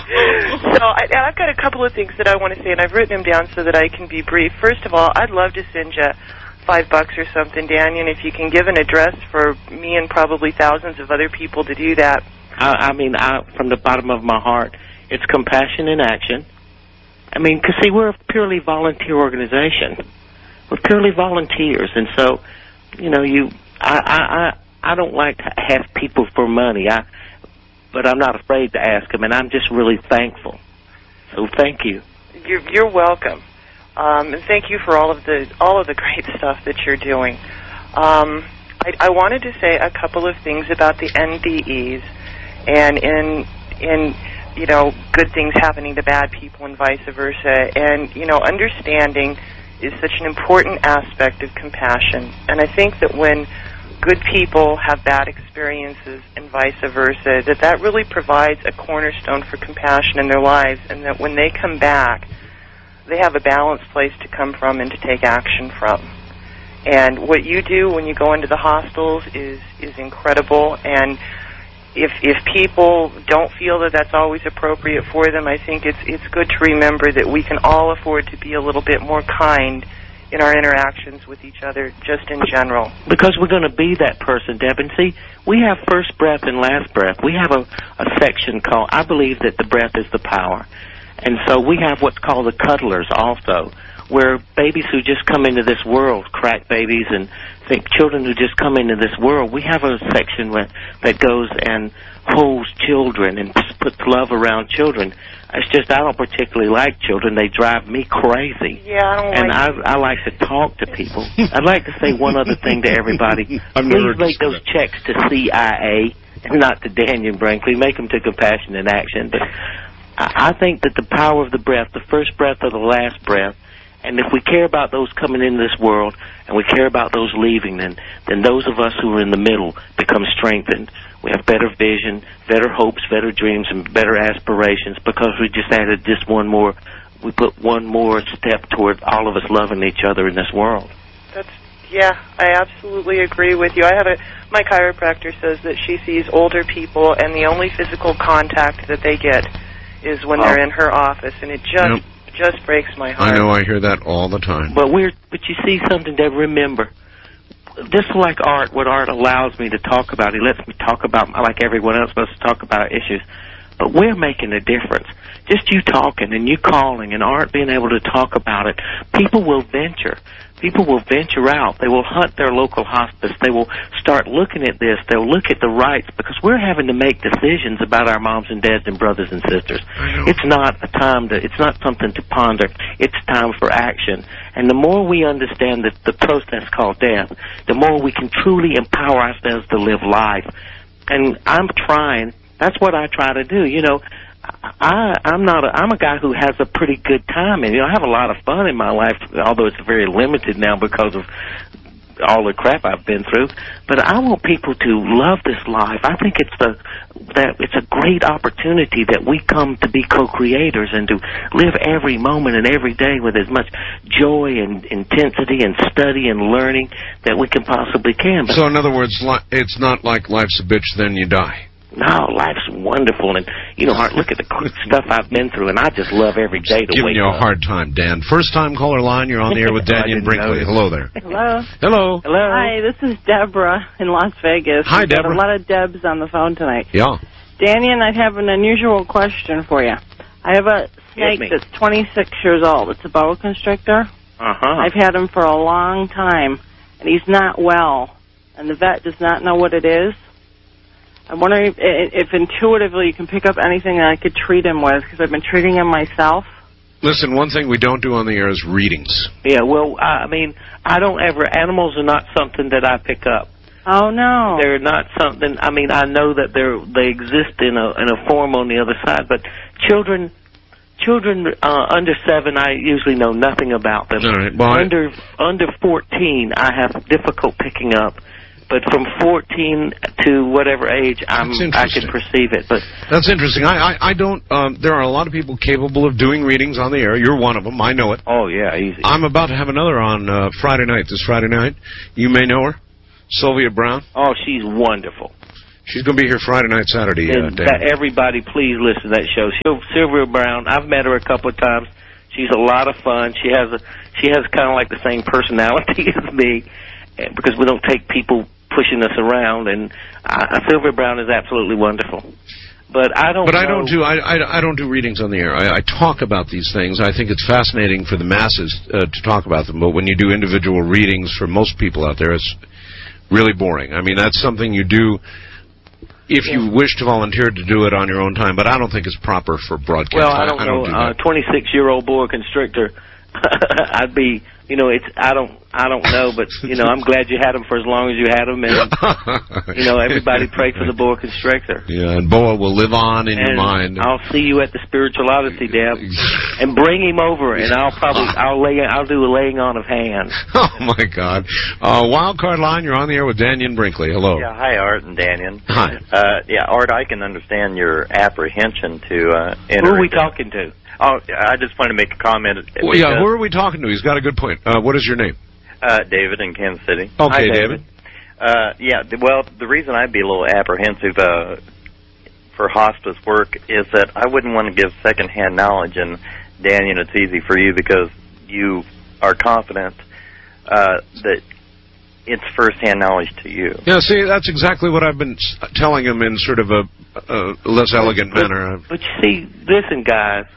I've got a couple of things that I want to say, and I've written them down so that I can be brief. First of all, I'd love to send you $5 or something, Daniel, if you can give an address for me and probably thousands of other people to do that. From the bottom of my heart, it's Compassion in Action. I mean, because, see, we're a purely volunteer organization. We're purely volunteers, and so, you know, I don't like to ask people for money, but I'm not afraid to ask them, and I'm just really thankful. So thank you. You're welcome, and thank you for all of the great stuff that you're doing. I wanted to say a couple of things about the NDEs, and in you know, good things happening to bad people and vice versa, and you know, understanding is such an important aspect of compassion, and I think that when good people have bad experiences and vice versa, that really provides a cornerstone for compassion in their lives, and that when they come back, they have a balanced place to come from and to take action from. And what you do when you go into the hostels is incredible, and if people don't feel that that's always appropriate for them, I think it's good to remember that we can all afford to be a little bit more kind in our interactions with each other, just in general. Because we're going to be that person, Deb. And see, we have first breath and last breath. We have a section called, I believe that the breath is the power. And so we have what's called the cuddlers also, where babies who just come into this world, crack babies and children who just come into this world, we have a section that goes and holds children and puts love around children. It's just I don't particularly like children. They drive me crazy. Yeah, I don't I like to talk to people. I'd like to say one other thing to everybody. Please make those checks to CIA and not to Daniel Brinkley. Make them to Compassion in Action. But I think that the power of the breath, the first breath or the last breath, and if we care about those coming into this world and we care about those leaving, then those of us who are in the middle become strengthened. We have better vision, better hopes, better dreams, and better aspirations because we just added just one more. We put one more step toward all of us loving each other in this world. Yeah, I absolutely agree with you. My chiropractor says that she sees older people and the only physical contact that they get is when they're in her office, and it just breaks my heart. I know, I hear that all the time. But you see something to remember. Just like art, what art allows me to talk about, it lets me talk about, like everyone else does, talk about issues. But we're making a difference. Just you talking and you calling and Art being able to talk about it, people will venture. People will venture out. They will hunt their local hospice. They will start looking at this. They'll look at the rights because we're having to make decisions about our moms and dads and brothers and sisters. It's not it's not something to ponder. It's time for action. And the more we understand that the process called death, the more we can truly empower ourselves to live life. And I'm trying. That's what I try to do. You know, I'm a guy who has a pretty good time, and I have a lot of fun in my life, although it's very limited now because of all the crap I've been through. But I want people to love this life. I think it's a great opportunity that we come to be co-creators and to live every moment and every day with as much joy and intensity and study and learning that we can possibly can. So in other words, it's not like life's a bitch, then you die. No, life's wonderful, and, you know, Art, look at the stuff I've been through, and I just love every day to wake up. Giving you a hard time, Dan. First-time caller line, you're on the air with Daniel Brinkley. Hello there. Hello. Hello. Hello. Hi, this is Deborah in Las Vegas. Hi, Deborah. We've got a lot of Debs on the phone tonight. Yeah. Daniel, I have an unusual question for you. I have a snake that's 26 years old. It's a boa constrictor. Uh-huh. I've had him for a long time, and he's not well, and the vet does not know what it is. I'm wondering if intuitively you can pick up anything that I could treat him with, because I've been treating him myself. Listen, one thing we don't do on the air is readings. Yeah, well, I mean, I don't ever, animals are not something that I pick up. Oh, no. They're not something, I mean, I know that they exist in a form on the other side, but children under 7, I usually know nothing about them. All right. Well, under 14, I have difficult picking up. But from 14 to whatever age, I can perceive it. But that's interesting. I don't. There are a lot of people capable of doing readings on the air. You're one of them. I know it. Oh yeah, easy. I'm about to have another on Friday night. This Friday night, you may know her, Sylvia Brown. Oh, she's wonderful. She's going to be here Friday night, Saturday. And everybody, please listen to that show. Sylvia Brown, I've met her a couple of times. She's a lot of fun. She has kind of like the same personality as me, because we don't take people pushing us around. And Sylvia Brown is absolutely wonderful. But I don't do readings on the air. I talk about these things. I think it's fascinating for the masses to talk about them. But when you do individual readings for most people out there, it's really boring. I mean, that's something you do if you wish to volunteer to do it on your own time. But I don't think it's proper for broadcast. Well, I don't know. 26-year-old boa constrictor. I'd be, I don't know, but I'm glad you had them for as long as you had them, and everybody pray for the boa constrictor. Yeah, and boa will live on in your mind. I'll see you at the Spiritual Odyssey, Deb, and bring him over, and I'll do a laying on of hands. Oh my God! Wildcard line, you're on the air with Dannion Brinkley. Hello. Yeah, hi, Art and Dannion. Hi. Art, I can understand your apprehension to enter. Who are we talking to? Oh, I just wanted to make a comment. Well, yeah, who are we talking to? He's got a good point. What is your name? David in Kansas City. Okay, Hi, David. Well, the reason I'd be a little apprehensive for hospice work is that I wouldn't want to give secondhand knowledge, and Dannion, it's easy for you because you are confident that it's firsthand knowledge to you. Yeah, see, that's exactly what I've been telling him in sort of a less elegant manner. But you see, listen, guys,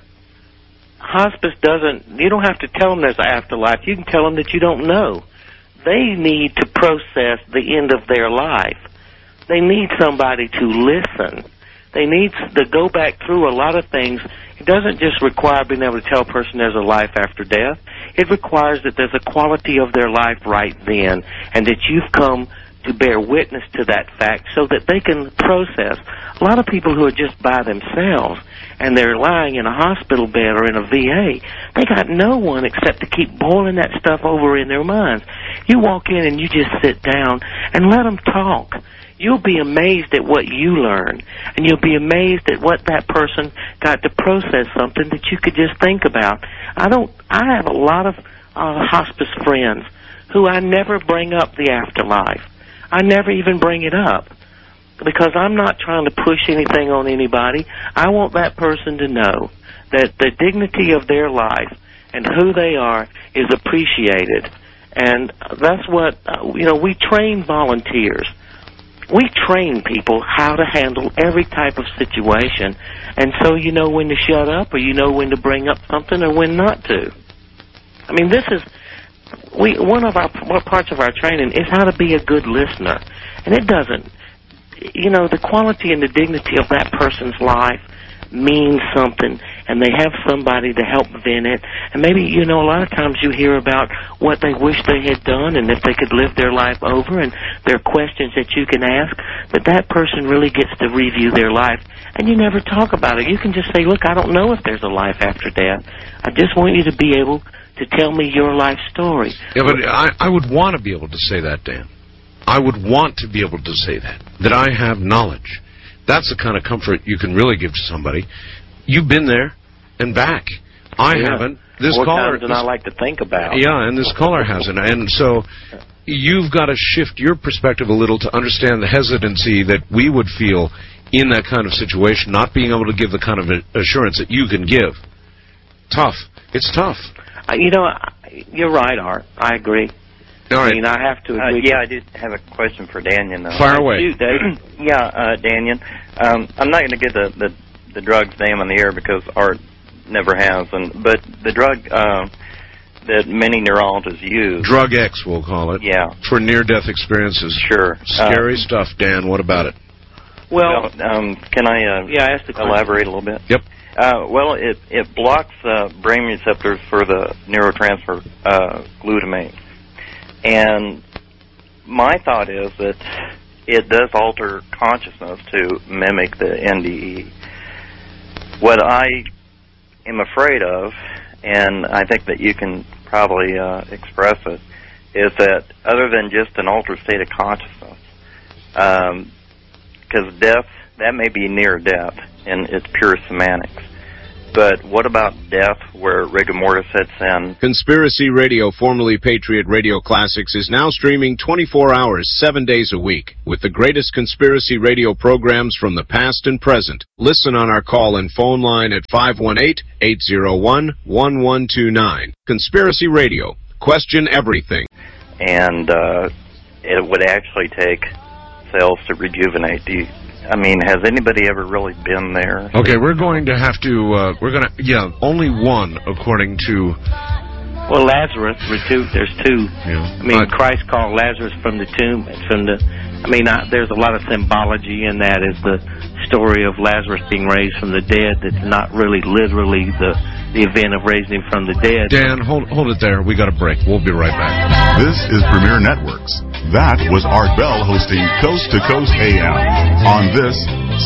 hospice you don't have to tell them there's an afterlife. You can tell them that you don't know. They need to process the end of their life. They need somebody to listen. They need to go back through a lot of things. It doesn't just require being able to tell a person there's a life after death. It requires that there's a quality of their life right then, and that you've come to bear witness to that fact so that they can process. A lot of people who are just by themselves and they're lying in a hospital bed or in a VA, they got no one except to keep boiling that stuff over in their minds. You walk in and you just sit down and let them talk. You'll be amazed at what you learn, and you'll be amazed at what that person got to process something that you could just think about. I have a lot of hospice friends who I never bring up the afterlife. I never even bring it up because I'm not trying to push anything on anybody. I want that person to know that the dignity of their life and who they are is appreciated. And that's what, we train volunteers. We train people how to handle every type of situation, and so you know when to shut up, or you know when to bring up something, or when not to. I mean, one of our parts of our training is how to be a good listener, and it doesn't, the quality and the dignity of that person's life means something, and they have somebody to help vent it. And maybe, a lot of times you hear about what they wish they had done and if they could live their life over, and there are questions that you can ask, but that person really gets to review their life, and you never talk about it. You can just say, look, I don't know if there's a life after death. I just want you to be able to tell me your life story. Yeah, but I would want to be able to say that, Dan. I would want to be able to say that I have knowledge. That's the kind of comfort you can really give to somebody. You've been there and back. I haven't. This more caller, times than I like to think about. Yeah, and this caller hasn't. And so you've got to shift your perspective a little to understand the hesitancy that we would feel in that kind of situation, not being able to give the kind of assurance that you can give. Tough. It's tough. You're right, Art. I agree. All right. I mean, I have to agree. I did have a question for Dannion, though. Fire away. Shoot, Dave. Dannion. I'm not going to get the drug's name on the air because Art never has, but the drug that many neurologists use. Drug X, we'll call it. Yeah. For near-death experiences. Sure. Scary stuff, Dan. What about it? Well, can I elaborate a little bit? Yep. It blocks brain receptors for the neurotransmitter glutamate. And my thought is that it does alter consciousness to mimic the NDE. What I am afraid of, and I think that you can probably express it, is that other than just an altered state of consciousness, because death, that may be near death, and it's pure semantics. But what about death, where rigor mortis sets in? Conspiracy Radio, formerly Patriot Radio Classics, is now streaming 24 hours, 7 days a week, with the greatest conspiracy radio programs from the past and present. Listen on our call and phone line at 518-801-1129. Conspiracy Radio. Question everything. And it would actually take cells to rejuvenate. Has anybody ever really been there? Okay, we're going to have to, only one, according to... Well, Lazarus, there's two. Yeah. Christ called Lazarus from the tomb. There's a lot of symbology in that, is the story of Lazarus being raised from the dead. That's not really literally the event of raising him from the dead. Dan, hold it there. We got a break. We'll be right back. This is Premier Networks. That was Art Bell hosting Coast to Coast AM on this